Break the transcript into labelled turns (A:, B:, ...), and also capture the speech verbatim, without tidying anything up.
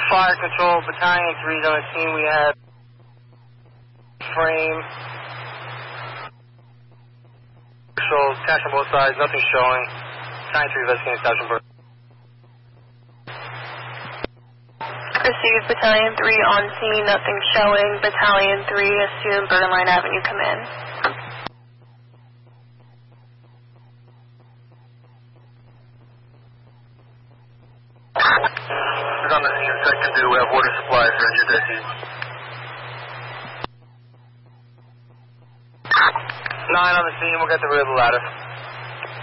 A: Fire control, battalion three's on the scene. We have frame. Control, cash on both sides, nothing showing. Battalion three investigating Sergeant Burke.
B: Received Battalion three on scene, nothing showing. Battalion three, assume Bergenline Avenue, come in.
A: We're on the scene, second two, we have water supplies for J C. Nine on the scene, we'll get the rear of the ladder.